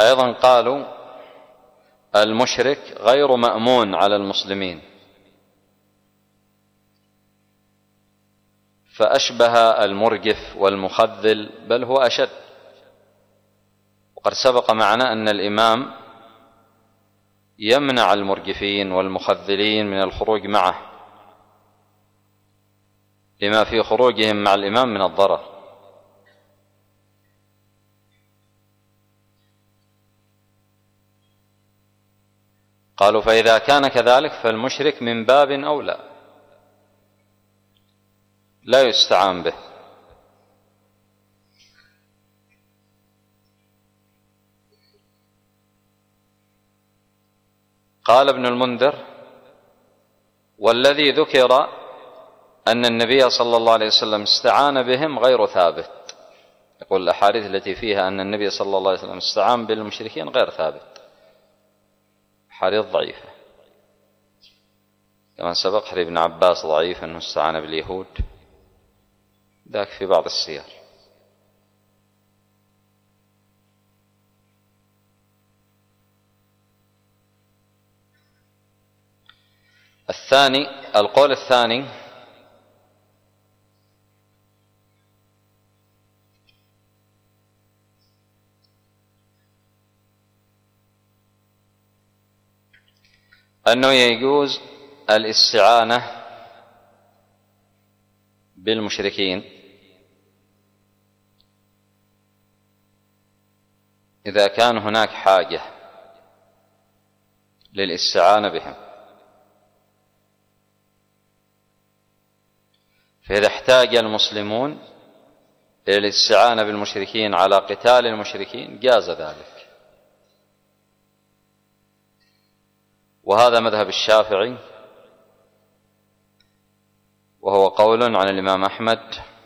أيضا قالوا المشرك غير مأمون على المسلمين، فأشبه المرجف والمخذل، بل هو أشد. وقد سبق معنا أن الإمام يمنع المرجفين والمخذلين من الخروج معه لما في خروجهم مع الإمام من الضرر. قالوا فإذا كان كذلك فالمشرك من باب أولى لا يستعان به. قال ابن المنذر: والذي ذكر أن النبي صلى الله عليه وسلم استعان بهم غير ثابت. يقول الأحاديث التي فيها أن النبي صلى الله عليه وسلم استعان بالمشركين غير ثابت، حديث ضعيفة، كما سبق حديث ابن عباس ضعيف أنه استعان باليهود، ذاك في بعض السير. القول الثاني: أنه يجوز الاستعانة بالمشركين إذا كان هناك حاجة للاستعانة بهم، فإذا احتاج المسلمون إلى الاستعانة بالمشركين على قتال المشركين جاز ذلك. وهذا مذهب الشافعي، وهو قول عن الإمام أحمد